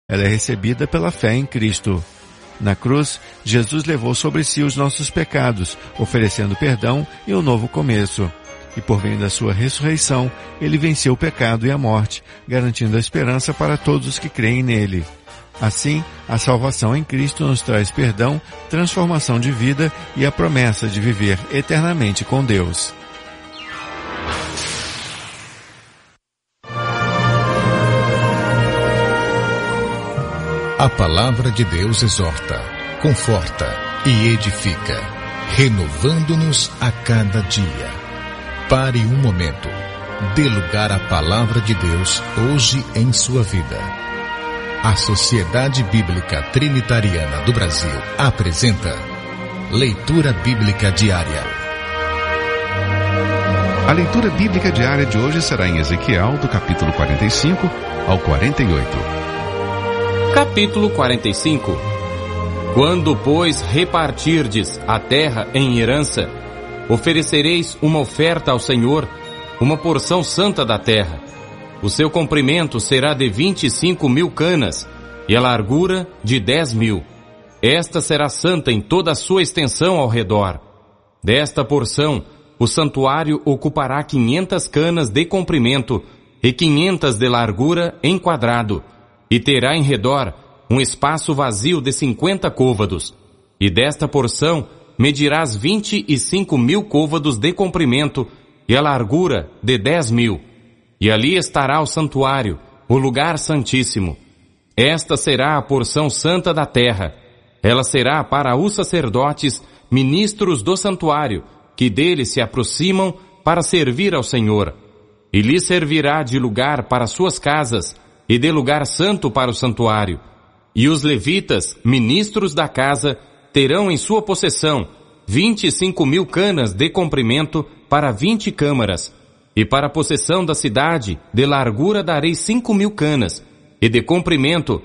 Ela é recebida pela fé em Cristo. Na cruz, Jesus levou sobre si os nossos pecados, oferecendo perdão e um novo começo. E por meio da sua ressurreição, ele venceu o pecado e a morte, garantindo a esperança para todos os que creem nele. Assim, a salvação em Cristo nos traz perdão, transformação de vida e a promessa de viver eternamente com Deus. A palavra de Deus exorta, conforta e edifica, renovando-nos a cada dia. Pare um momento. Dê lugar à palavra de Deus hoje em sua vida. A Sociedade Bíblica Trinitariana do Brasil apresenta Leitura Bíblica Diária. A leitura bíblica diária de hoje será em Ezequiel, do capítulo 45 ao 48. Capítulo 45. Quando, pois, repartirdes a terra em herança, oferecereis uma oferta ao Senhor, uma porção santa da terra. O seu comprimento será de 25.000 canas, e a largura de 10.000. Esta será santa em toda a sua extensão ao redor. Desta porção, o santuário ocupará 500 canas de comprimento e 500 de largura em quadrado, e terá em redor um espaço vazio de 50 côvados. E desta porção medirás 25.000 côvados de comprimento e a largura de 10.000. E ali estará o santuário, o lugar santíssimo. Esta será a porção santa da terra. Ela será para os sacerdotes, ministros do santuário, que dele se aproximam para servir ao Senhor. E lhes servirá de lugar para suas casas, e de lugar santo para o santuário. E os levitas, ministros da casa, terão em sua possessão 25.000 canas de comprimento para 20 câmaras. E para a possessão da cidade, de largura darei 5.000 canas, e de comprimento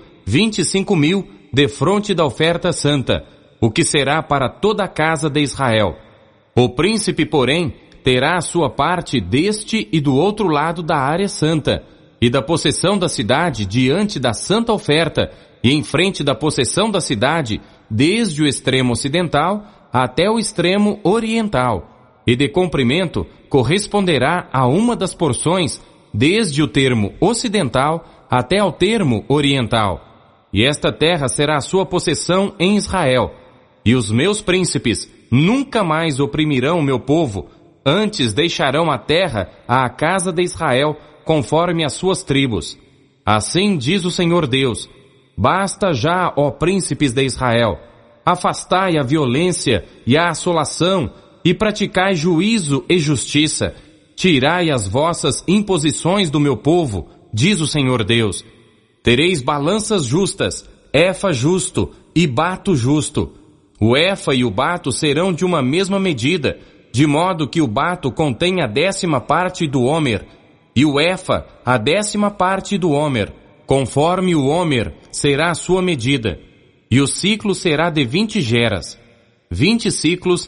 25.000 de fronte da oferta santa, o que será para toda a casa de Israel. O príncipe, porém, terá a sua parte deste e do outro lado da área santa, e da possessão da cidade diante da santa oferta, e em frente da possessão da cidade, desde o extremo ocidental até o extremo oriental, e de comprimento corresponderá a uma das porções, desde o termo ocidental até ao termo oriental. E esta terra será a sua possessão em Israel. E os meus príncipes nunca mais oprimirão o meu povo, antes deixarão a terra à casa de Israel, conforme as suas tribos. Assim diz o Senhor Deus: basta já, ó príncipes de Israel, afastai a violência e a assolação, e praticai juízo e justiça. Tirai as vossas imposições do meu povo, diz o Senhor Deus. Tereis balanças justas, efa justo e bato justo. O efa e o bato serão de uma mesma medida, de modo que o bato contém a 10ª parte do homer, e o efa a 10ª parte do homer, conforme o homer será a sua medida. E o ciclo será de 20 geras. 20 ciclos,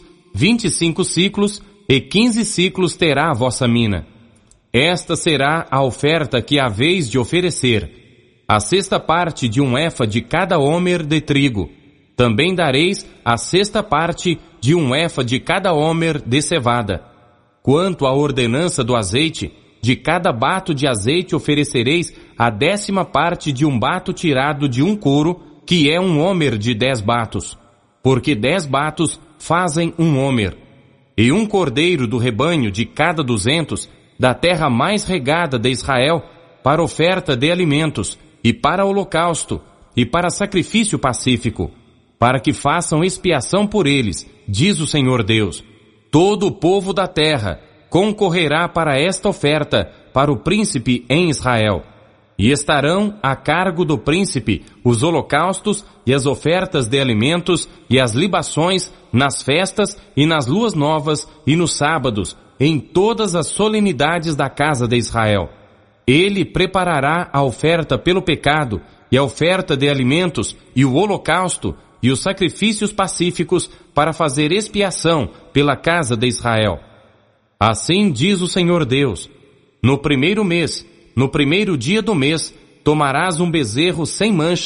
25 ciclos e 15 ciclos terá a vossa mina. Esta será a oferta que haveis de oferecer: a 6ª parte de um efa de cada homer de trigo. Também dareis a 6ª parte de um efa de cada homer de cevada. Quanto à ordenança do azeite, de cada bato de azeite oferecereis a 10ª parte de um bato tirado de um couro, que é um homer de 10 batos, porque 10 batos fazem um homer. E um cordeiro do rebanho de cada 200, da terra mais regada de Israel, para oferta de alimentos, e para holocausto, e para sacrifício pacífico, para que façam expiação por eles, diz o Senhor Deus. Todo o povo da terra concorrerá para esta oferta, para o príncipe em Israel. E estarão a cargo do príncipe os holocaustos e as ofertas de alimentos e as libações nas festas e nas luas novas e nos sábados, em todas as solenidades da casa de Israel. Ele preparará a oferta pelo pecado e a oferta de alimentos e o holocausto e os sacrifícios pacíficos para fazer expiação pela casa de Israel. Assim diz o Senhor Deus: no primeiro mês, no primeiro dia do mês, tomarás um bezerro sem mancha,